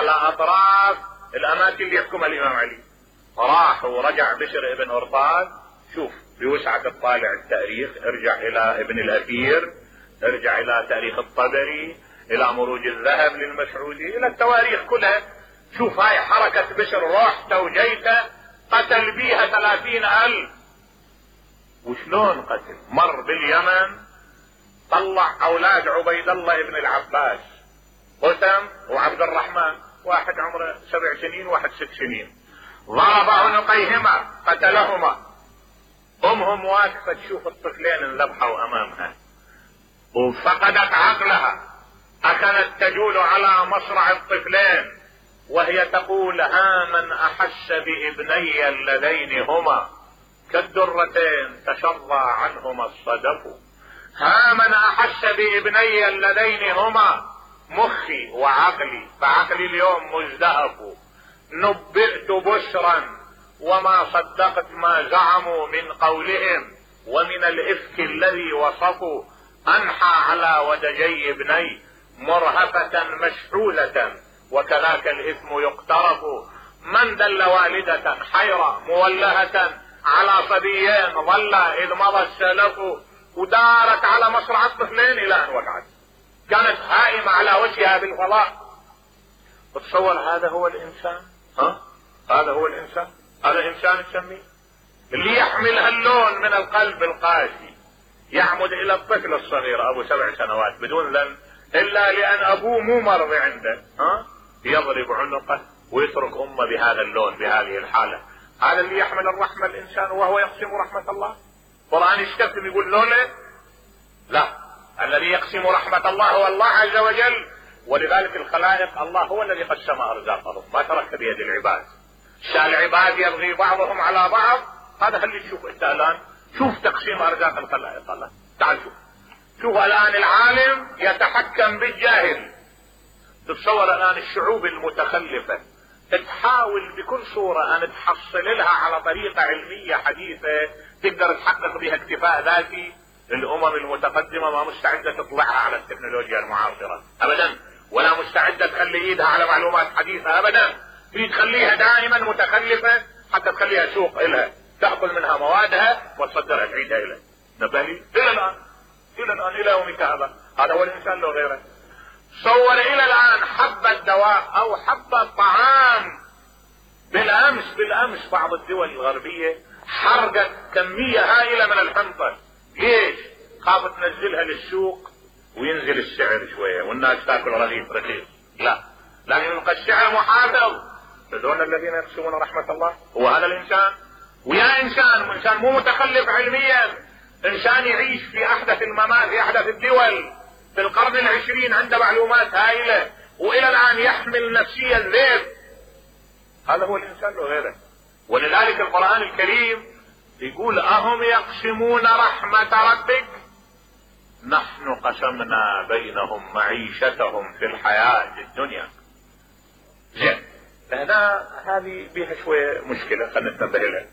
على اطراف الاماكن اللي يحكمها الامام علي. راح ورجع بشر ابن أرطاد. شوف بوسعة تطالع التاريخ، ارجع الى ابن الاثير، ارجع الى تاريخ الطبري، الى مروج الذهب للمسعودي، الى التواريخ كلها. شوف هاي حركة بشر، رحت وجيت، قتل بيها 30,000. وشلون قتل؟ مر باليمن، طلع اولاد عبيد الله ابن العباس، قسم وعبد الرحمن، واحد عمره 7 سنين واحد 6 سنين، ضرب عنقيهما قتلهما. امهم واقفة تشوف الطفلين انذبحوا امامها وفقدت عقلها، اكلت تجول على مصرع الطفلين وهي تقول: ها من احس بابني اللذين هما كالدرتين تشظى عنهما الصدف، ها من احس بابني اللذين هما مخي وعقلي، فعقلي اليوم مزدهف. نبئت بشرا وما صدقت ما زعموا من قولهم، ومن الافك الذي وصفوا انحى على ودجي ابني مرهفة مشحولة، وكذاك الاثم يقترف. من دل والدة حيرة مولهة على صبيين ظل اذ مضى السلف، ودارت على مصرع الطفلين الى ان وقعت، كانت هائمة على وجهها بالفضاء. تتصور هذا هو الانسان؟ هذا هو الانسان؟ هذا انسان تسميه؟ اللي يحمل هاللون من القلب القاسي يعمد الى الطفل الصغير ابو 7 سنوات بدون ذنب الا لان ابوه مو مرضي عنده، يضرب عنقه ويترك امه بهذا اللون بهذه الحالة. هذا اللي يحمل الرحمة الانسان وهو يقسم رحمة الله؟ القرآن يشتكي يقول لولا؟ لا، الذي يقسم رحمة الله هو الله عز وجل. ولذلك الخلائق الله هو الذي قسم ارزاقهم، ما ترك بيد العباد. العباد يبغي بعضهم على بعض، هذا اللي تشوف انت الان. شوف تقسيم ارزاق الخلائق الله. تعال شوف الان العالم يتحكم بالجاهل. تتصور الان الشعوب المتخلفة تحاول بكل صورة ان تحصل لها على طريقة علمية حديثة تقدر تحقق بها اكتفاء ذاتي. الامم المتقدمة ما مستعدة تطلعها على التكنولوجيا المعاصرة ابدا، ولا مستعدة تخلي ايدها على معلومات حديثة ابدا. في تخليها دائما متخلفة حتى تخليها سوق الها، تأكل منها موادها وتصدرها تعيدها الها. نبالي الى الان الى يومك هذا هو الانسان لو غيره. صور الى الان حبة دواء او حبة طعام. بالامس بعض الدول الغربية حرقت كمية هائلة من الحنطة. ليش؟ خافت تنزلها للسوق وينزل السعر شوية والناس تاكل رغيف رخيص. لا، لكن يبقى السعر محافظ. هذول الذين يقسمون رحمة الله. هو هذا الانسان؟ ويا انسان مو متخلف علميا، انسان يعيش في احدث الممات في احدث الدول في القرن 20 عنده معلومات هائلة والى الان يحمل نفسية الذئب. هذا هو الانسان وغيره. ولذلك القرآن الكريم يقول: اهم يقسمون رحمة ربك نحن قسمنا بينهم معيشتهم في الحياة الدنيا. زين، هذه بها شوية مشكلة، خلينا ننتبه لها.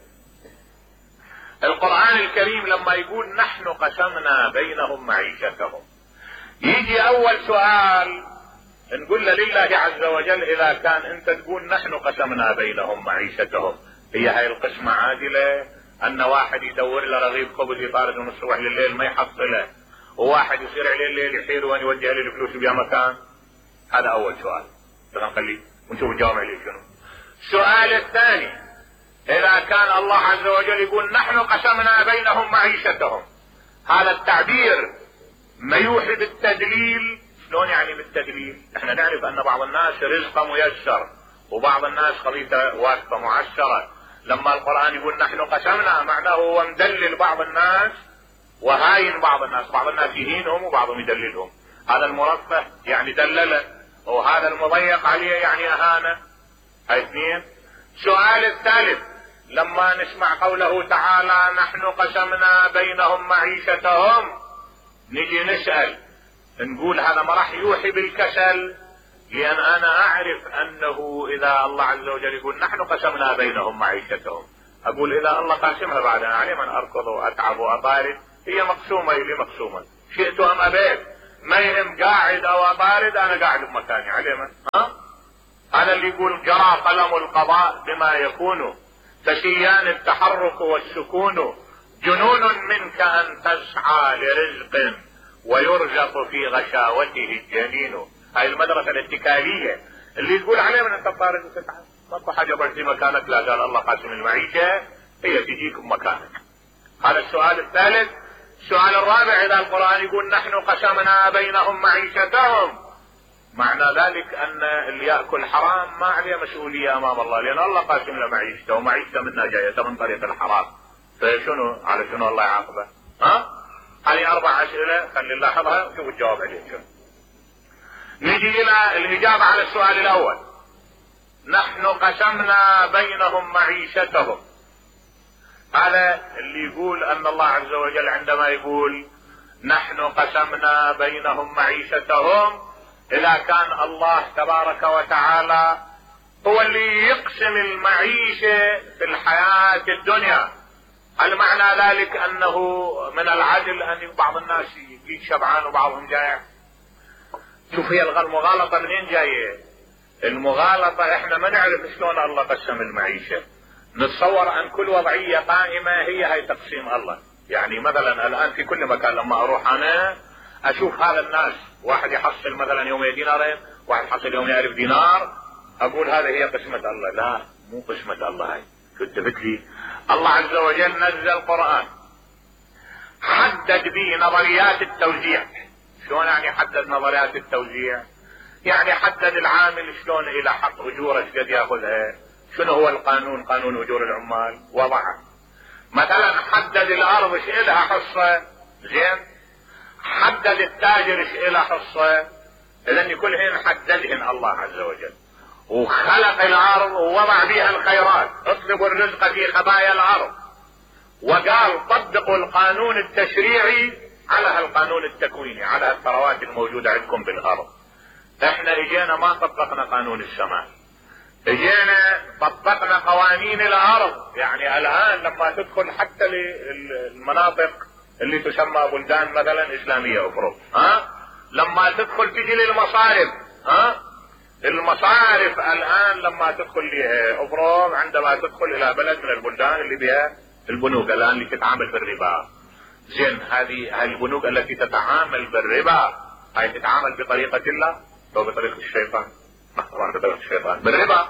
القرآن الكريم لما يقول نحن قسمنا بينهم معيشتهم، يجي اول سؤال نقول لله عز وجل: اذا كان انت تقول نحن قسمنا بينهم معيشتهم، هي هاي القسمة عادلة؟ ان واحد يدور له رغيف خبز يطارد من الصبح لليل ما يحصله، وواحد يصير عليه الليل يحيل وان يوجه له الفلوس بيا مكان؟ هذا اول سؤال، نخليه ونشوف الجواب عليه شنو. السؤال الثاني: اذا كان الله عز وجل يقول نحن قسمنا بينهم معيشتهم، هذا التعبير ما يوحي بالتدليل. شلون يعني بالتدليل؟ احنا نعرف ان بعض الناس رزقه ميسر وبعض الناس خليته واقفة معسرة. لما القرآن يقول نحن قسمنا معناه هو مدلل بعض الناس وهاين بعض الناس يهينهم وبعضهم يدللهم. هذا المرفه يعني دلله، وهذا المضيق عليه يعني اهانه. هاي اثنين. السؤال الثالث: لما نسمع قوله تعالى نحن قسمنا بينهم معيشتهم، نجي نسأل نقول هذا ما راح يوحي بالكسل؟ لان انا اعرف انه اذا الله عز وجل يقول نحن قسمنا بينهم معيشتهم، اقول اذا الله قاسمها بعد انا علي من اركض واتعب واطارد، هي مقسومة اللي مقسومة، شئت ام ابيت، ما يهم قاعد او اطارد انا قاعد بمكاني علي من. هذا اللي يقول جرى قلم القضاء بما يكون، فشيان التحرك والسكون، جنون منك ان تسعى لرزق ويرزق في غشاوته الجنين. هاي المدرسة الاتكالية اللي تقول عليه من انت طارد وتتعب، ماكو حاجة بعد في مكانك، لا قال الله قاسم المعيشة هي تجيك بمكانك. هذا السؤال الثالث. السؤال الرابع، اذا القرآن يقول نحن قسمنا بينهم معيشتهم، معنى ذلك ان اللي يأكل حرام ما عليه مسؤولية امام الله، لان الله قاسم له معيشته، ومعيشته منا جاية من طريق الحرام، فشنو على شنو الله يعاقبه؟ هذه 4 اسئلة خلي نلاحظها شوف الجواب عليها شنو. نجي الى الاجابة على السؤال الاول. نحن قسمنا بينهم معيشتهم، هذا اللي يقول ان الله عز وجل عندما يقول نحن قسمنا بينهم معيشتهم، اذا كان الله تبارك وتعالى هو اللي يقسم المعيشة في الحياة الدنيا، هل معنى ذلك انه من العدل ان بعض الناس يجي شبعان وبعضهم جائع؟ شوف هي المغالطة منين جاية؟ المغالطة احنا ما نعرف شلون الله قسم المعيشة، نتصور ان كل وضعية قائمة هي تقسيم الله. يعني مثلا الان في كل مكان لما اروح انا اشوف هذا الناس، واحد يحصل مثلا يومية دينارين، واحد يحصل يومية 1000 دينار، اقول هذا هي قسمة الله. لا، مو قسمة الله هاي. شو انتبهت لي؟ الله عز وجل نزل القرآن حدد به نظريات التوزيع. شلون يعني حدد نظريات التوزيع؟ يعني حدد العامل شلون الى حق اجوره قد ياخذها، شنو هو القانون، قانون اجور العمال وضعه. مثلا حدد الارض ايش الها حصه، زين، حدد التاجر ايش الها حصه، اذا كلهن حددهن الله عز وجل، وخلق الارض ووضع بها الخيرات، اطلبوا الرزق في خبايا الارض، وقال طبقوا القانون التشريعي على القانون التكويني، على الثروات الموجودة عندكم بالارض. احنا اجينا ما طبقنا قانون السماء، اجينا طبقنا قوانين الارض. يعني الان لما تدخل حتى للمناطق اللي تسمى بلدان مثلا اسلامية افرض، لما تدخل تجي للمصارف، المصارف الان لما تدخل لها افرض، عندما تدخل الى بلد من البلدان اللي بها البنوك الان اللي تتعامل بالربا، زين، هذه البنوك التي تتعامل بالربا هاي تتعامل بطريقة الله او بطريقة الشيطان؟ طبعا بطريقة الشيطان، بالربا،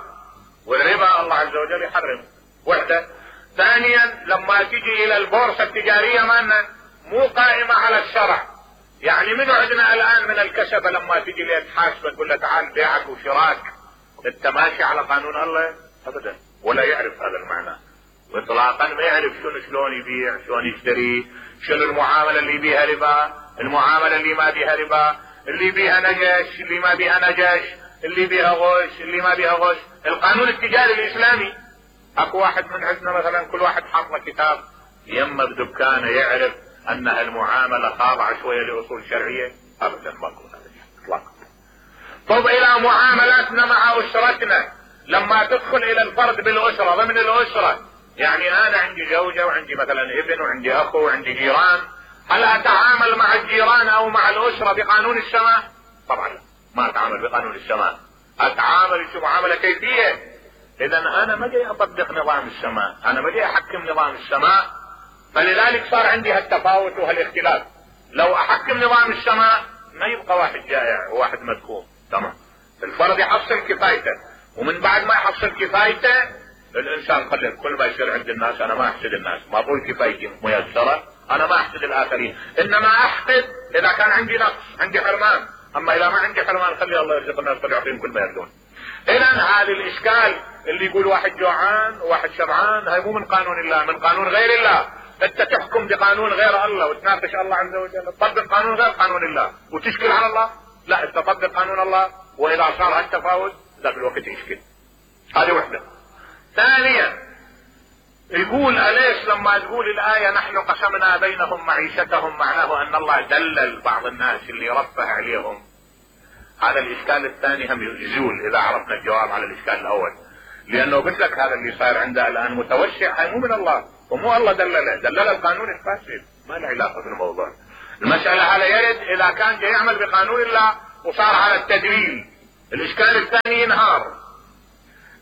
والربا الله عز وجل يحرم. وحدة. ثانيا لما تجي الى البورصة التجارية مالنا مو قائمة على الشرع. يعني منو عندنا الان من الكسبة لما تجي ليه تحاسبه تقول له تعال بيعك وشراك انت ماشي على قانون الله؟ ابدا، ولا يعرف هذا المعنى اطلاقا، ما يعرف شلون يبيع، شلون يشتري، شنو المعاملة اللي بيها ربا، المعاملة اللي ما بيها ربا، اللي بيها نجش، اللي ما بيها نجش، اللي بيها غش، اللي ما بيها غش. القانون التجاري الاسلامي، اكو واحد من عندنا مثلا كل واحد حاط له كتاب يمه بدكانه يعرف ان المعاملة خاضعة شوية لاصول شرعية؟ ابدا، ماكو هذا اطلاقا. طب الى معاملاتنا مع اسرتنا، لما تدخل الى الفرد بالاسرة ضمن الاسرة، يعني انا عندي زوجة وعندي مثلا ابن وعندي اخو وعندي جيران، هل اتعامل مع الجيران او مع الاسرة بقانون السماء؟ طبعا لا، ما اتعامل بقانون السماء، اتعامل معاملة كيفية. اذا انا ما جاي اطبق نظام السماء، انا ما جاي احكم نظام السماء، فلذلك صار عندي هالتفاوت وهالاختلاف. لو احكم نظام السماء ما يبقى واحد جائع وواحد مدكون، تمام، الفرد يحصل كفايته، ومن بعد ما يحصل كفايته الانسان خلي كل ما يصير عند الناس. انا ما احسد الناس، ما اقول كفايتي ميسرة، انا ما احسد الاخرين، انما احسد اذا كان عندي نقص، عندي حرمان. اما اذا ما عندي حرمان خلي الله يرزق الناس فليعطيهم كل ما يريدون. اذا هذا الاشكال اللي يقول واحد جوعان وواحد شبعان، هاي مو من قانون الله، من قانون غير الله. انت تحكم بقانون غير الله وتناقش الله عز وجل، تطبق قانون غير قانون الله وتشكل على الله؟ لا، انت طبق قانون الله، واذا صار هالتفاوت ذاك الوقت يشكل. هذه وحده. ثانيا يقول أليس لما تقول الآية نحن قسمنا بينهم معيشتهم، معناه أن الله دلل بعض الناس اللي رفه عليهم؟ هذا الإشكال الثاني هم يزول إذا عرفنا الجواب على الإشكال الأول، لأنه قلت لك هذا اللي صار عنده الآن متوسع، هاي مو من الله، ومو الله دلل القانون الفاسد، ما له علاقة بالموضوع. المسألة هذا يرد إذا كان جاي يعمل بقانون الله وصار على التدليل، الإشكال الثاني ينهار.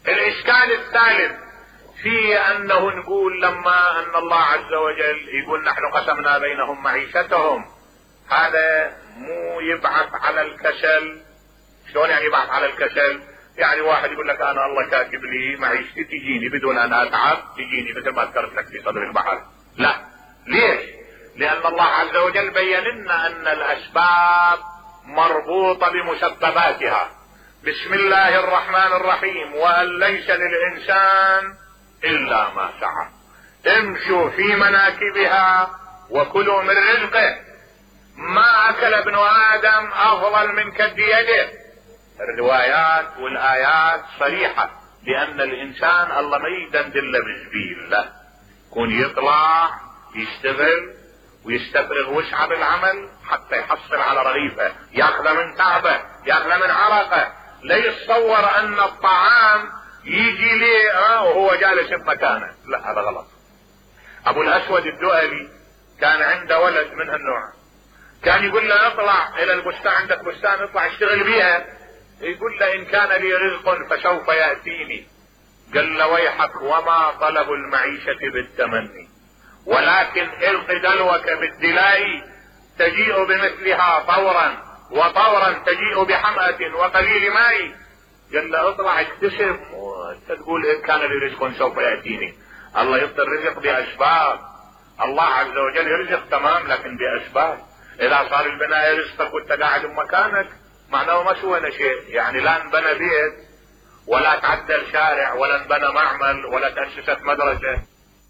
الاشكال الثالث في انه نقول لما ان الله عز وجل يقول نحن قسمنا بينهم معيشتهم، هذا مو يبعث على الكسل. شلون يعني يبعث على الكسل؟ يعني واحد يقول لك انا الله كاتب لي معيشتي تجيني بدون ان اتعب، تجيني مثل ما ذكرت لك في صدر البحر. لا، ليش؟ لان الله عز وجل بين لنا ان الاسباب مربوطة بمسبباتها. بسم الله الرحمن الرحيم، وأن ليس للإنسان إلا ما سعى، امشوا في مناكبها وكلوا من رزقه، ما أكل ابن آدم أفضل من كد يده. الروايات والآيات صريحة لأن الإنسان الله ما يدندل بزبيل، لا، يكون يطلع يشتغل ويستفرغ وسعه بالعمل حتى يحصل على رغيفه، ياخذ من تعبه، ياخذ من عرقه. لا يتصور ان الطعام يجي ليه وهو جالس بمكانه، لا، هذا غلط. ابو الاسود الدؤلي كان عنده ولد من هالنوع، كان يقول له اطلع الى البستان، عندك بستان اطلع اشتغل بيها. يقول له ان كان لي رزق فسوف ياتيني. قال له ويحك، وما طلب المعيشه بالتمني، ولكن الق دلوك بالدلاء تجيء بمثلها طورا، وطورا تجيء بحمأة وقليل ماء. قال له اطلع اكتسب، وانت تقول ان كان لي رزق سوف ياتيني. الله يعطي الرزق باسباب، الله عز وجل يرزق تمام لكن باسباب. اذا صار البناء رزقك وانت قاعد بمكانك معناه ما سوينا شيء، يعني لا انبنى بيت ولا تعدل شارع ولا انبنى معمل ولا تأسست مدرسة،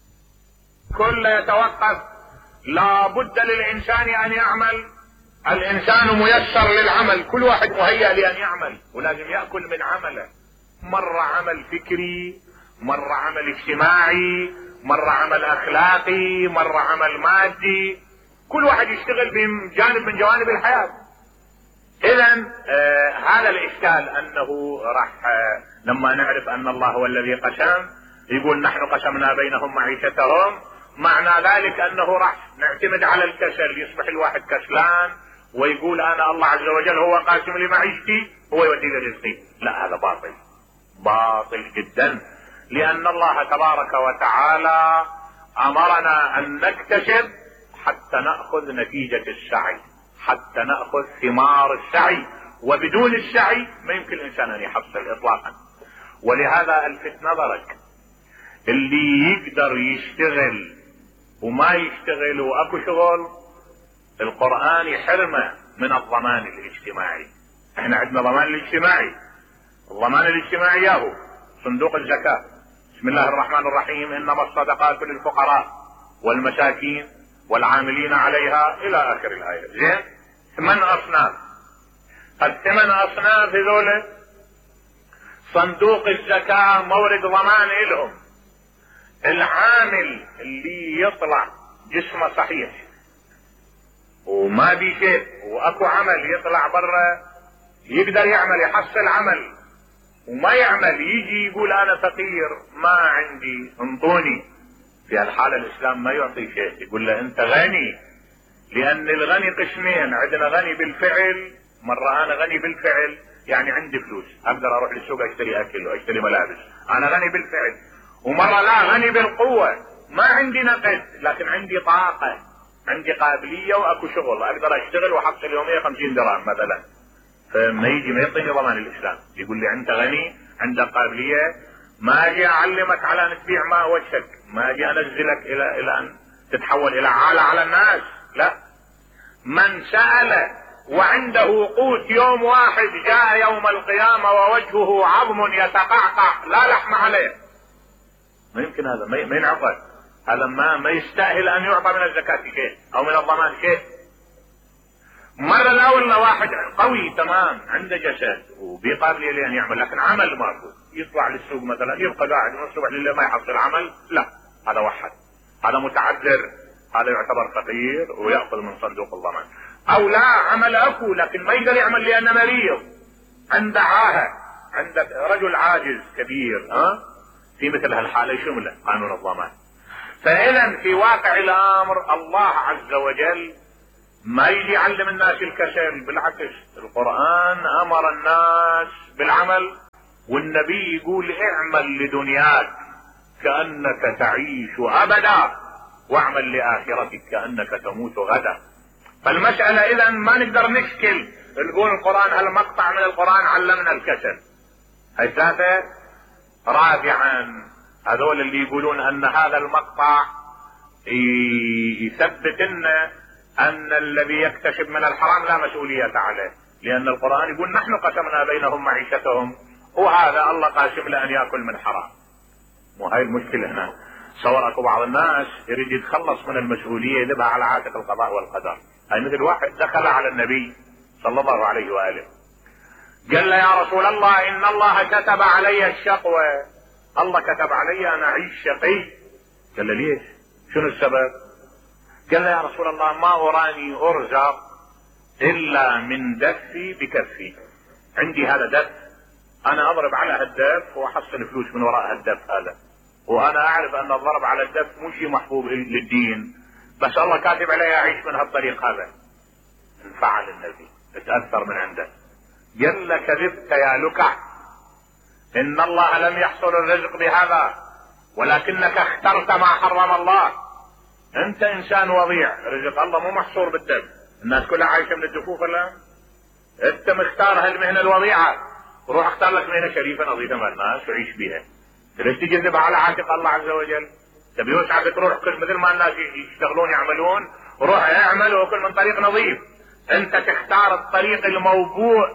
كل يتوقف. لا بد للإنسان أن يعمل، الإنسان ميسر للعمل، كل واحد مهيأ لأن يعمل ولازم يأكل من عمله. مرة عمل فكري، مرة عمل اجتماعي، مرة عمل أخلاقي، مرة عمل مادي، كل واحد يشتغل بجانب من جوانب الحياة. إذا هذا الإشكال أنه راح لما نعرف أن الله هو الذي قسم، يقول نحن قسمنا بينهم معيشتهم، معنى ذلك أنه راح نعتمد على الكسل، يصبح الواحد كسلان ويقول أنا الله عز وجل هو قاسم لي معيشتي، هو يودي لي رزقي. لا، هذا باطل، باطل جدا، لأن الله تبارك وتعالى أمرنا أن نكتسب حتى نأخذ نتيجة السعي، حتى نأخذ ثمار السعي، وبدون السعي ما يمكن الإنسان أن يحصل إطلاقا. ولهذا الفت نظرك، اللي يقدر يشتغل وما يشتغل واكو شغل، القرآن يحرمه من الضمان الاجتماعي. احنا عندنا ضمان الاجتماعي، الضمان الاجتماعي ياهو صندوق الزكاة. بسم الله الرحمن الرحيم، انما الصدقات للفقراء والمساكين والعاملين عليها الى اخر الآية. زين، 8 اصناف. ال8 اصناف هذول صندوق الزكاة مورد ضمان لهم. العامل اللي يطلع جسمه صحيح وما بي شيء واكو عمل، يطلع برا يقدر يعمل يحصل عمل، وما يعمل يجي يقول انا فقير ما عندي انطوني، في الحالة الاسلام ما يعطي شيء، يقول له انت غني. لان الغني قسمين، عندنا غني بالفعل، مرة انا غني بالفعل يعني عندي فلوس اقدر اروح للسوق اشتري اكل واشتري ملابس، انا غني بالفعل. ومرة لا، غني بالقوة، ما عندي نقد لكن عندي طاقة، عندي قابلية واكو شغل اقدر اشتغل واحصل يوميا 50 درهم مثلا. فما يجي ما يعطيني ضمان الاسلام، يقول لي انت غني عندك قابلية، ما اجي اعلمك على ان تبيع ما وجهك، ما اجي انزلك الى ان تتحول الى عالة على الناس، لا. من سأل وعنده قوت يوم واحد جاء يوم القيامة ووجهه عظم يتقعقع لا لحم عليه، ما يمكن، هذا ما ينعطى، هذا ما يستاهل ان يعطى من الزكاة شيء او من الضمان شيء. مرة الاول واحد قوي تمام عنده جسد وبقابلية لان يعمل لكن عمل ماكو، يطلع للسوق مثلا يبقى قاعد من الصبح لله ما يحصل عمل، لا، هذا وحد، هذا متعذر، هذا يعتبر فقير ويأخذ من صندوق الضمان. او لا، عمل اكو لكن ما يقدر يعمل لانه مريض، عنده عاهة، عندك رجل عاجز كبير، في مثل هالحالة يشمله قانون الضمان. فإذا في واقع الامر الله عز وجل ما يجي يعلم الناس الكسل، بالعكس القرآن امر الناس بالعمل والنبي يقول اعمل لدنياك كأنك تعيش ابدا، واعمل لآخرتك كأنك تموت غدا. فالمسألة اذا ما نقدر نشكل نقول القرآن هالمقطع من القرآن علمنا الكسل. هاي ثلاثة. رابعا هذول اللي يقولون ان هذا المقطع يثبت ان الذي يكتسب من الحرام لا مسؤولية عليه، لان القرآن يقول نحن قسمنا بينهم معيشتهم، وهذا الله قاسم له ان ياكل من حرام. وهي المشكلة هنا. صور اكو بعض الناس يريد يتخلص من المسؤولية يذبها على عاتق القضاء والقدر. هاي مثل واحد دخل على النبي صلى الله عليه وآله قال له يا رسول الله ان الله كتب علي الشقوة، الله كتب علي انا اعيش شقي. قال له ليش؟ شنو السبب؟ قال له يا رسول الله ما اراني ارزق الا من دفي بكفي، عندي هذا دف انا اضرب على هالدف واحصل فلوس من وراء هالدف هذا، وانا اعرف ان الضرب على الدف مو شيء محبوب للدين، بس الله كاتب علي اعيش من هالطريق هذا. انفعل النبي، اتأثر من عنده، قال له كذبت يا لكع، ان الله لم يحصل الرزق بهذا ولكنك اخترت ما حرم الله. انت انسان وضيع، رزق الله مو محصور بالدم، الناس كلها عايشة من الدفوف الان، انت مختار هالمهنة الوضيعة، روح اختار لك مهنة شريفة نظيفة مع الناس وعيش بيها. ليش تجذبها على عاتق الله عز وجل؟ تبي وسعك تروح كل مثل ما الناس يشتغلون يعملون، روح اعمل وكل من طريق نظيف. انت تختار الطريق الموبوء.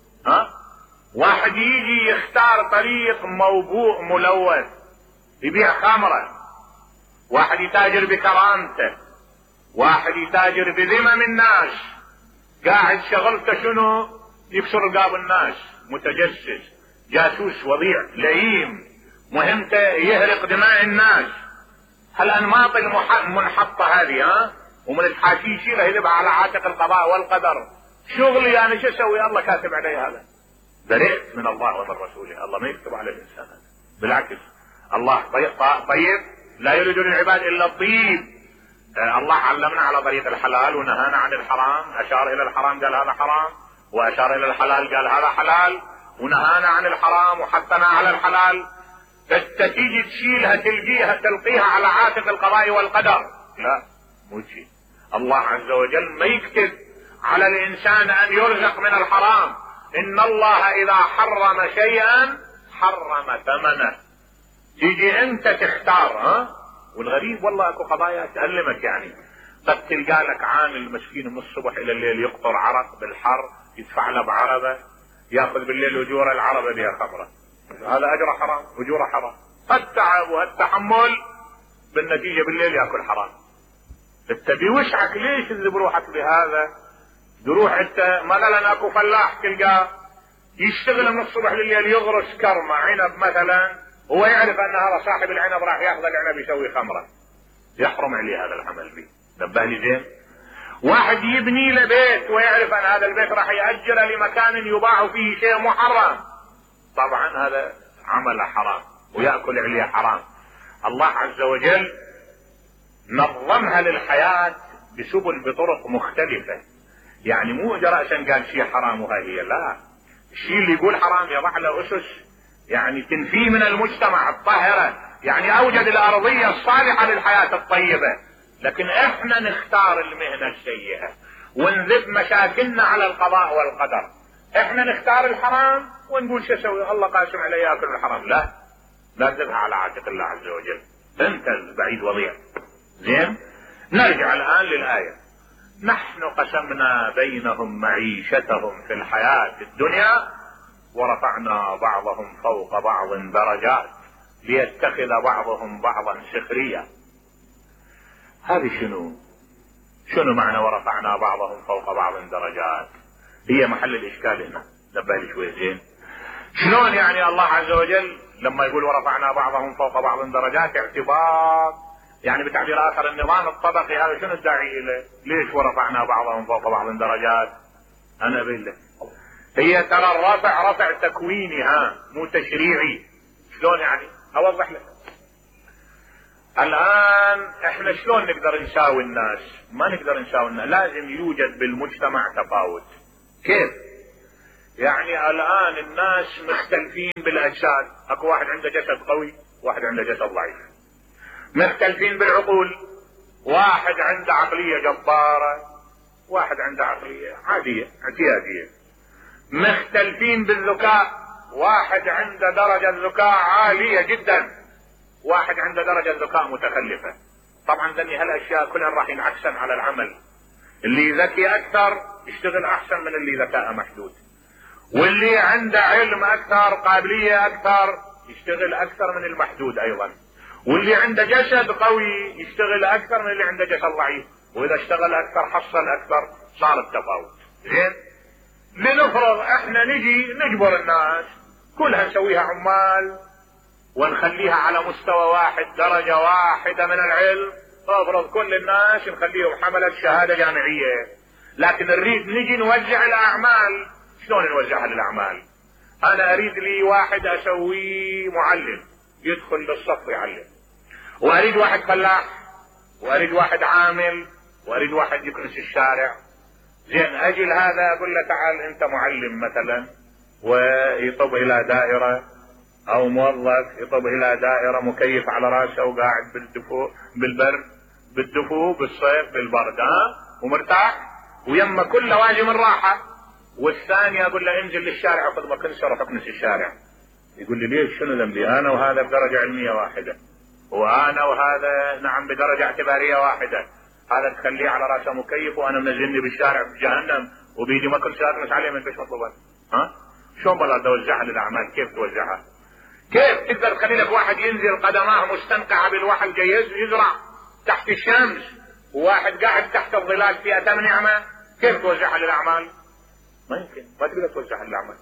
واحد يجي يختار طريق موبوء ملوث يبيع خمرة، واحد يتاجر بكرامته، واحد يتاجر بذمم الناس، قاعد شغلته شنو؟ يكسر رقاب الناس، متجسس، جاسوس وضيع لئيم، مهمته يهرق دماء الناس. هالانماط المنحطة هذه ومن الحاشيش له يذبح على عاتق القضاء والقدر. شغلي انا شو اسوي؟ الله كاتب علي هذا. برئت من الله ومن رسوله، الله ما يكتب على الانسان هذا، بالعكس الله طيب لا يريد للعباد الا الطيب. الله علمنا على طريق الحلال ونهانا عن الحرام، اشار الى الحرام قال هذا حرام، واشار الى الحلال قال هذا حلال، ونهانا عن الحرام وحثنا على الحلال. تيجي تشيلها تلقيها على عاتق القضاء والقدر، لا مو شيء. الله عز وجل ما يكتب على الانسان ان يرزق من الحرام، ان الله اذا حرم شيئا حرم ثمنه. تيجي انت تختار. والغريب والله اكو قضايا تألمك، يعني قد تلقى لك عامل مسكين من الصبح الى الليل يقطر عرق بالحر، يدفع له بعربه، ياخذ بالليل اجور العربه بها خمره، هذا اجره حرام، اجوره حرام. التعب والتحمل بالنتيجه بالليل ياكل حرام. انت بوسعك ليش تذب روحك بهذا؟ تروح انت مثلا اكو فلاح تلقاه يشتغل من الصبح لليل يغرس كرمه عنب مثلا، هو يعرف ان هذا صاحب العنب راح ياخذ العنب يسوي خمره، يحرم عليه هذا العمل به. نبه لي زين. واحد يبني له بيت ويعرف ان هذا البيت راح يأجره لمكان يباع فيه شيء محرم، طبعا هذا عمل حرام ويأكل عليه حرام. الله عز وجل نظمها للحياة بسبل بطرق مختلفة، يعني مو رأسا قال شيء حرام وهي هي، لا، الشيء اللي يقول حرام يضع له أسس يعني تنفيه من المجتمع الطاهرة، يعني أوجد الأرضية الصالحة للحياة الطيبة. لكن احنا نختار المهنة السيئة ونذب مشاكلنا على القضاء والقدر. احنا نختار الحرام ونقول شو اسوي؟ الله قاسم علي ياكل الحرام، لا تذبها على عاتق الله عز وجل، انت البعيد وضيع. زين، نرجع الان للآية. نحن قسمنا بينهم معيشتهم في الحياة الدنيا ورفعنا بعضهم فوق بعض درجات ليتخذ بعضهم بعضا سخريا. هذه شنو معنى ورفعنا بعضهم فوق بعض درجات؟ هي محل الاشكال هنا، نبه لي شوي زين. شلون يعني الله عز وجل لما يقول ورفعنا بعضهم فوق بعض درجات اعتبار، يعني بتعبير اخر النظام الطبقي هذا شنو الداعي له؟ ليش ورفعنا بعضهم فوق بعض درجات؟ انا بالله هي ترى الرفع رفع تكويني مو تشريعي. شلون يعني؟ اوضح لك. الان احنا شلون نقدر نساوي الناس؟ ما نقدر نساوي الناس، لازم يوجد بالمجتمع تفاوت. كيف؟ يعني الان الناس مختلفين بالاجساد، اكو واحد عنده جسد قوي، واحد عنده جسد ضعيف. مختلفين بالعقول، واحد عنده عقلية جبارة، واحد عنده عقلية عادية اعتيادية. مختلفين بالذكاء، واحد عنده درجة ذكاء عالية جدا، واحد عنده درجة ذكاء متخلفة. طبعا ذني هالاشياء كلها راح ينعكسن على العمل. اللي ذكي اكثر يشتغل احسن من اللي ذكاء محدود، واللي عنده علم اكثر، قابلية اكثر، يشتغل اكثر من المحدود ايضا. واللي عنده جسد قوي يشتغل اكثر من اللي عنده جسد ضعيف، واذا اشتغل اكثر حصل اكثر، صار التفاوت. زين، لنفرض احنا نجي نجبر الناس كلها نسويها عمال ونخليها على مستوى واحد، درجة واحدة من العلم. افرض كل الناس نخليهم حملة شهادة جامعية، لكن نريد نجي نوزع الاعمال. شلون نوزعها للاعمال؟ انا اريد لي واحد اسويه معلم يدخل للصف يعلم، واريد واحد فلاح، واريد واحد عامل، واريد واحد يكنس الشارع. زين، اجي لهذا اقول له تعال انت معلم مثلا، ويطب الى دائرة، او موظف يطب الى دائرة مكيف على راسه وقاعد بالدفو بالبرد، بالدفو بالصيف بالبرد، ومرتاح ويما كل لوازم الراحة. والثاني اقول له انزل للشارع وخذ مكنسة روح اكنس الشارع. يقول لي ليش؟ شنو ذنبي؟ انا وهذا بدرجة علمية واحدة، وانا وهذا نعم بدرجة اعتبارية واحدة. هذا تخليه على راسه مكيف وانا منزلني بالشارع في جهنم وبيدي مكنسة اكنس عليه من فيش مطلوبات. شلون بلا توزعها للاعمال؟ كيف توزعها؟ كيف تقدر تخلي لك واحد ينزل قدماه مستنقعة بالوحل جيز يزرع تحت الشمس، وواحد قاعد تحت الظلال في اتم نعمة؟ كيف توزعها للاعمال؟ ما يمكن، ما تقدر توزعها للاعمال.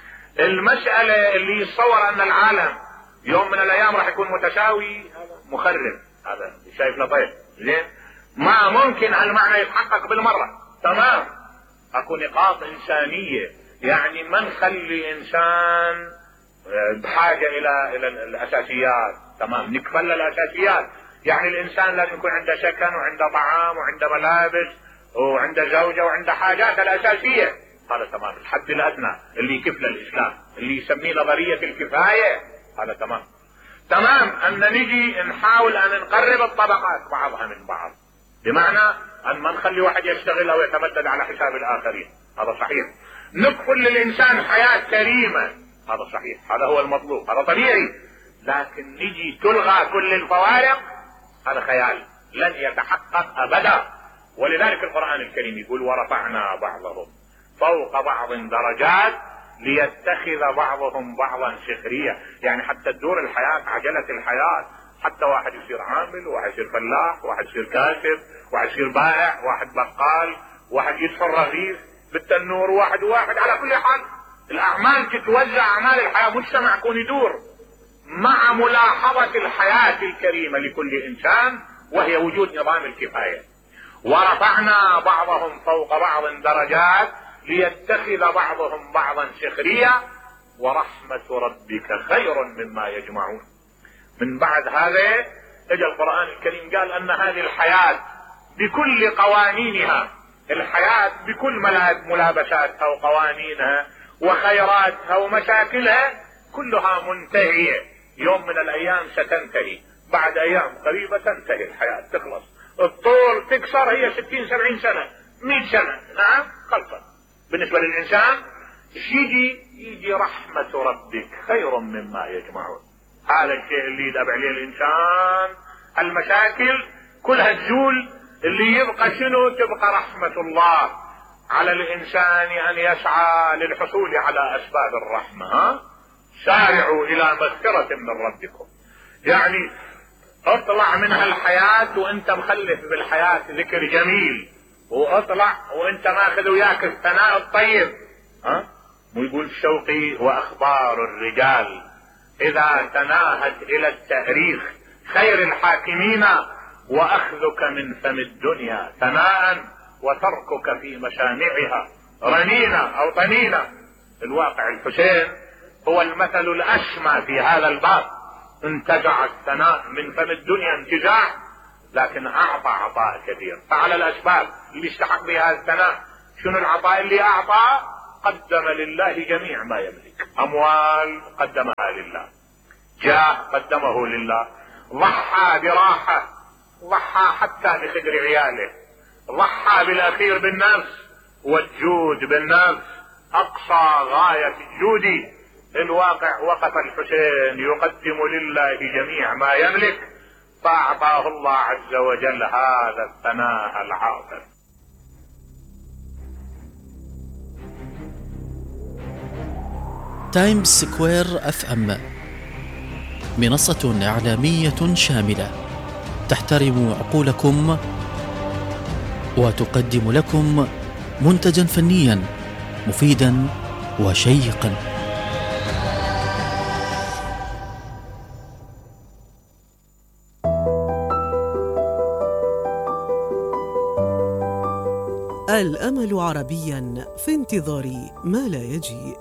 المسألة اللي يتصور ان العالم يوم من الايام راح يكون متساوي، هذا مخرب، هذا شايف لطيف. زين، ما ممكن هالمعنى يتحقق بالمرة. تمام، اكو نقاط انسانية، يعني ما نخلي انسان بحاجة الى الاساسيات. تمام، نكفل الاساسيات. يعني الانسان لازم يكون عنده سكن وعنده طعام وعنده ملابس وعنده زوجة وعنده حاجات الاساسية. هذا تمام، الحد الادنى اللي يكفل الاسلام، اللي يسميه نظرية الكفاية. هذا تمام. تمام، ان نجي نحاول ان نقرب الطبقات بعضها من بعض، بمعنى ان ما نخلي واحد يشتغل او يتمدد على حساب الاخرين. هذا صحيح. نكفل للانسان حياة كريمة. هذا صحيح، هذا هو المطلوب، هذا طبيعي. لكن نجي تلغى كل الفوارق، هذا خيال لن يتحقق ابدا. ولذلك القرآن الكريم يقول ورفعنا بعضهم فوق بعض درجات ليتخذ بعضهم بعضا سخريا. يعني حتى تدور الحياة، عجلة الحياة، حتى واحد يصير عامل، واحد يصير فلاح، واحد يصير كاتب، واحد يصير بائع، واحد بقال، واحد يدخل رغيف بالتنور، واحد على كل حال الاعمال تتوزع، اعمال الحياة، مجتمع يكون يدور مع ملاحظة الحياة الكريمة لكل انسان، وهي وجود نظام الكفاية. ورفعنا بعضهم فوق بعض درجات ليتخذ بعضهم بعضا سخريا ورحمة ربك خير مما يجمعون. من بعد هذا اجى القرآن الكريم قال ان هذه الحياة بكل قوانينها، الحياة بكل ملابساتها وقوانينها وخيراتها ومشاكلها كلها منتهية. يوم من الايام ستنتهي، بعد ايام قريبة تنتهي الحياة، تخلص. الطول تكسر، هي 60 70 سنة 100 سنة، نعم خلصت. بالنسبة للإنسان يجي رحمة ربك خير مما يجمعون. هذا الشيء اللي يدب عليه الإنسان، المشاكل كلها تزول، اللي يبقى شنو؟ تبقى رحمة الله على الإنسان أن يسعى للحصول على أسباب الرحمة. سارعوا إلى مغفرة من ربكم. يعني اطلع من هالحياة وانت مخلف بالحياة ذكر جميل، واطلع وانت ماخذ وياك الثناء الطيب. ويقول الشوقي واخبار الرجال اذا تناهت الى التاريخ خير الحاكمين، واخذك من فم الدنيا ثناء وتركك في مسامعها رنينا او طنينا. الواقع الحسين هو المثل الاسمى في هذا الباب. انتزع الثناء من فم الدنيا انتزاع، لكن اعطى عطاء كبير، فعل الاسباب اللي يستحق بها الثناء. شنو العطاء اللي اعطى؟ قدم لله جميع ما يملك، اموال قدمها لله، جاه قدمه لله، ضحى براحة، ضحى حتى بخدر عياله، ضحى بالاخير بالنفس والجود بالنفس، اقصى غاية الجود. الواقع وقف الحسين يقدم لله جميع ما يملك، فاعطاه الله عز وجل هذا الثناء العاطر. تايمز سكوير FM منصة إعلامية شاملة تحترم عقولكم وتقدم لكم منتجا فنيا مفيدا وشيقا. الأمل عربيا في انتظار ما لا يجيء.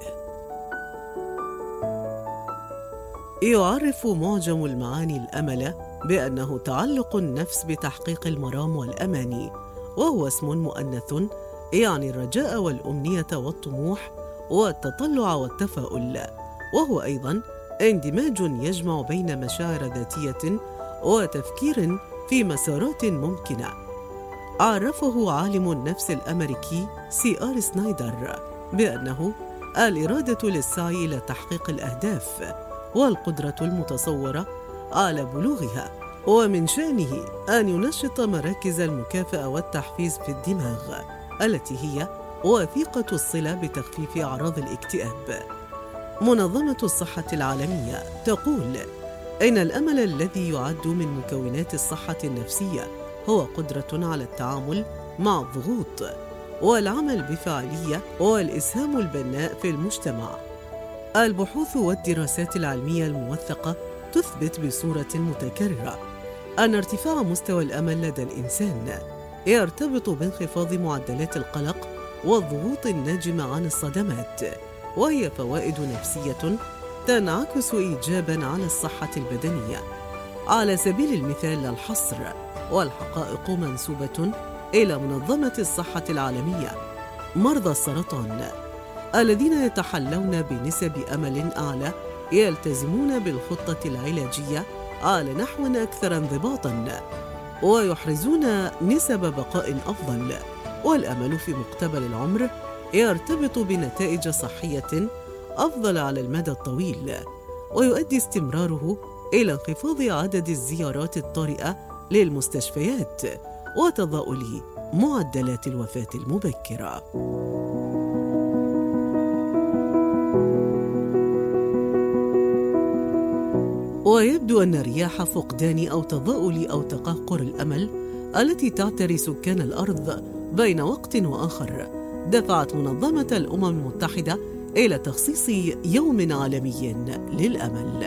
يعرف معجم المعاني الأمل بأنه تعلق النفس بتحقيق المرام والأماني، وهو اسم مؤنث يعني الرجاء والأمنية والطموح والتطلع والتفاؤل، وهو أيضاً اندماج يجمع بين مشاعر ذاتية وتفكير في مسارات ممكنة. عرفه عالم النفس الأمريكي C.R. سنايدر بأنه الإرادة للسعي إلى تحقيق الأهداف والقدرة المتصورة على بلوغها، ومن شأنه أن ينشط مراكز المكافأة والتحفيز في الدماغ التي هي وثيقة الصلة بتخفيف أعراض الاكتئاب. منظمة الصحة العالمية تقول إن الأمل الذي يعد من مكونات الصحة النفسية هو قدرة على التعامل مع الضغوط والعمل بفاعلية والإسهام البناء في المجتمع. البحوث والدراسات العلمية الموثقة تثبت بصورة متكررة أن ارتفاع مستوى الأمل لدى الإنسان يرتبط بانخفاض معدلات القلق والضغوط الناجمة عن الصدمات، وهي فوائد نفسية تنعكس إيجاباً على الصحة البدنية. على سبيل المثال لا الحصر، والحقائق منسوبة إلى منظمة الصحة العالمية، مرضى السرطان الذين يتحلون بنسب أمل أعلى يلتزمون بالخطة العلاجية على نحو أكثر انضباطاً ويحرزون نسب بقاء أفضل. والأمل في مقتبل العمر يرتبط بنتائج صحية أفضل على المدى الطويل، ويؤدي استمراره إلى انخفاض عدد الزيارات الطارئة للمستشفيات وتضاؤل معدلات الوفاة المبكرة. ويبدو أن رياح فقدان أو تضاؤل أو تقهقر الأمل التي تعتري سكان الأرض بين وقت وآخر دفعت منظمة الأمم المتحدة إلى تخصيص يوم عالمي للأمل.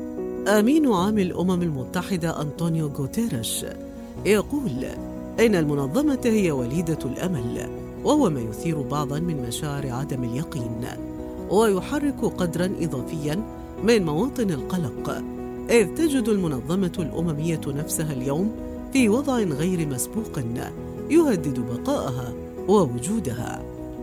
أمين عام الأمم المتحدة أنطونيو غوتيريش يقول إن المنظمة هي وليدة الأمل، وهو ما يثير بعضاً من مشاعر عدم اليقين ويحرك قدراً إضافياً من مواطن القلق، إذ تجد المنظمة الأممية نفسها اليوم في وضع غير مسبوق يهدد بقائها ووجودها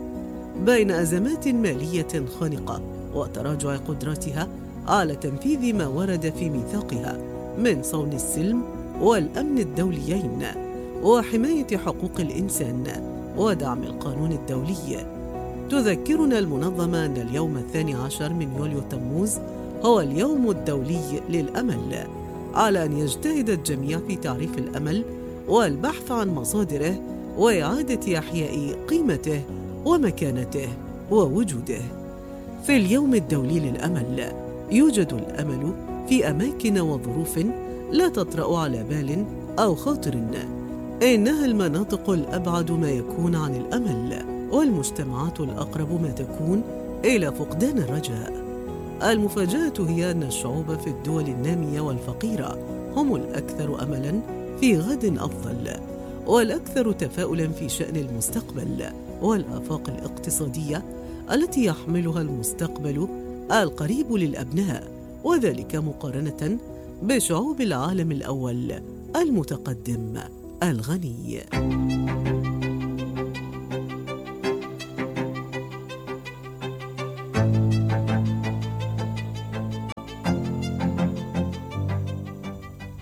بين أزمات مالية خانقة وتراجع قدرتها على تنفيذ ما ورد في ميثاقها من صون السلم والأمن الدوليين وحماية حقوق الإنسان ودعم القانون الدولي. تذكرنا المنظمة أن اليوم 12 من يوليو تموز هو اليوم الدولي للأمل، على أن يجتهد الجميع في تعريف الأمل والبحث عن مصادره وإعادة إحياء قيمته ومكانته ووجوده. في اليوم الدولي للأمل يوجد الأمل في أماكن وظروف لا تطرأ على بال أو خاطر، إنها المناطق الأبعد ما يكون عن الأمل والمجتمعات الأقرب ما تكون إلى فقدان الرجاء. المفاجأة هي أن الشعوب في الدول النامية والفقيرة هم الأكثر أملاً في غد أفضل والأكثر تفاؤلاً في شأن المستقبل والآفاق الاقتصادية التي يحملها المستقبل القريب للأبناء، وذلك مقارنة بشعوب العالم الأول المتقدم الغني.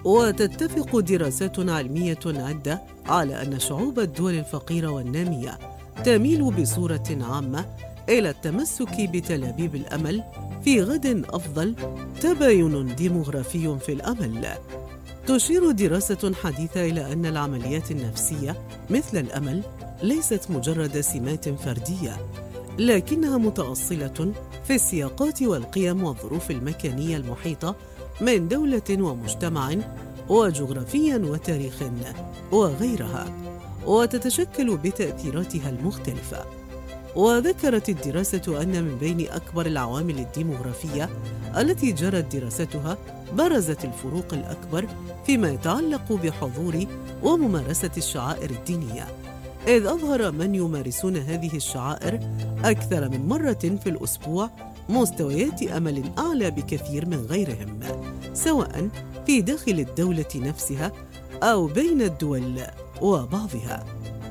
وتتفق دراسات علمية عدة على أن شعوب الدول الفقيرة والنامية تميل بصورة عامة إلى التمسك بتلابيب الأمل في غد أفضل. تباين ديموغرافي في الأمل. تشير دراسة حديثة إلى أن العمليات النفسية مثل الأمل ليست مجرد سمات فردية، لكنها متأصلة في السياقات والقيم والظروف المكانية المحيطة من دولة ومجتمع وجغرافيا وتاريخ وغيرها، وتتشكل بتأثيراتها المختلفة. وذكرت الدراسة أن من بين أكبر العوامل الديموغرافية التي جرت دراستها برزت الفروق الأكبر فيما يتعلق بحضور وممارسة الشعائر الدينية، إذ أظهر من يمارسون هذه الشعائر أكثر من مرة في الأسبوع مستويات أمل أعلى بكثير من غيرهم، سواء في داخل الدولة نفسها أو بين الدول وبعضها.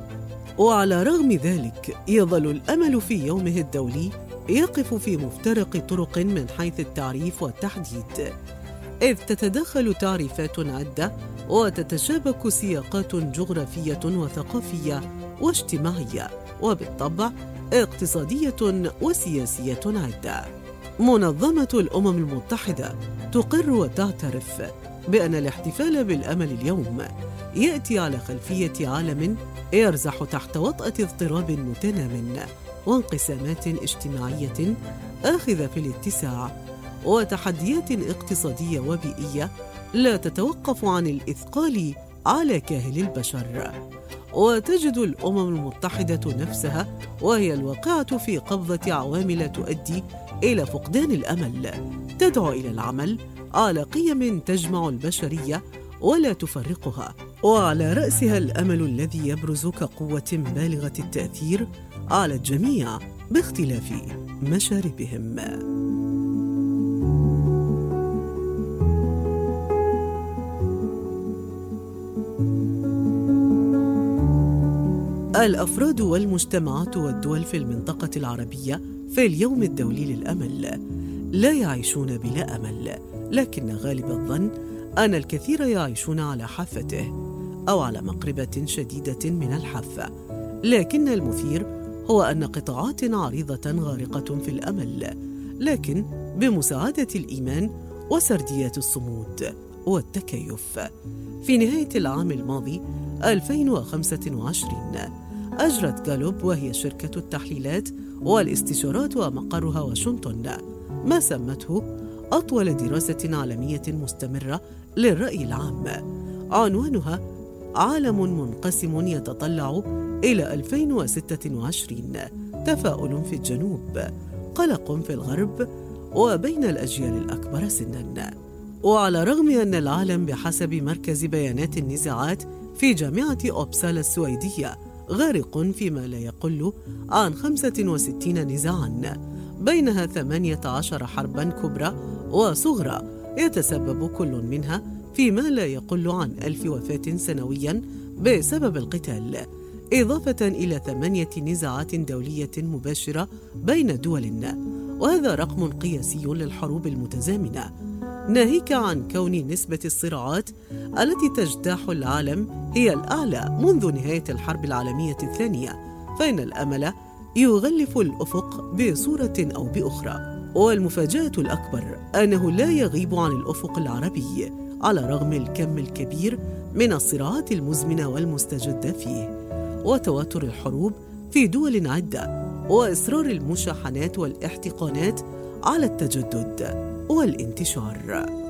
وعلى رغم ذلك يظل الأمل في يومه الدولي يقف في مفترق طرق من حيث التعريف والتحديد، إذ تتداخل تعريفات عدة وتتشابك سياقات جغرافية وثقافية واجتماعية، وبالطبع اقتصادية وسياسية عدة. منظمة الأمم المتحدة تقر وتعترف بأن الاحتفال بالأمل اليوم يأتي على خلفية عالم يرزح تحت وطأة اضطراب متنام وانقسامات اجتماعية آخذة في الاتساع، وتحديات اقتصادية وبيئية لا تتوقف عن الإثقال على كاهل البشر. وتجد الأمم المتحدة نفسها وهي الواقعة في قبضة عوامل تؤدي إلى فقدان الأمل، تدعو إلى العمل على قيم تجمع البشرية ولا تفرقها، وعلى رأسها الأمل الذي يبرز كقوة بالغة التأثير على الجميع باختلاف مشاربهم. الأفراد والمجتمعات والدول في المنطقة العربية في اليوم الدولي للأمل لا يعيشون بلا أمل، لكن غالب الظن أن الكثير يعيشون على حافته أو على مقربة شديدة من الحافة. لكن المثير هو أن قطاعات عريضة غارقة في الأمل، لكن بمساعدة الإيمان وسرديات الصمود والتكيف. في نهاية العام الماضي 2025 أجرت غالوب، وهي شركة التحليلات والاستشارات ومقرها واشنطن، ما سمته أطول دراسة عالمية مستمرة للرأي العام، عنوانها عالم منقسم يتطلع إلى 2026، تفاؤل في الجنوب، قلق في الغرب، وبين الأجيال الأكبر سناً. وعلى رغم أن العالم بحسب مركز بيانات النزاعات في جامعة أوبسالا السويدية غارق فيما لا يقل عن 65 نزاعاً، بينها 18 حرباً كبرى وصغرى يتسبب كل منها في ما لا يقل عن 1000 وفاة سنوياً بسبب القتال، إضافة إلى 8 نزاعات دولية مباشرة بين دول، وهذا رقم قياسي للحروب المتزامنة، ناهيك عن كون نسبة الصراعات التي تجتاح العالم هي الأعلى منذ نهاية الحرب العالمية الثانية، فإن الأمل يغلف الأفق بصورة أو بأخرى. والمفاجأة الأكبر أنه لا يغيب عن الأفق العربي على رغم الكم الكبير من الصراعات المزمنة والمستجدة فيه، وتواتر الحروب في دول عدة، وإصرار المشاحنات والاحتقانات على التجدد والانتشار.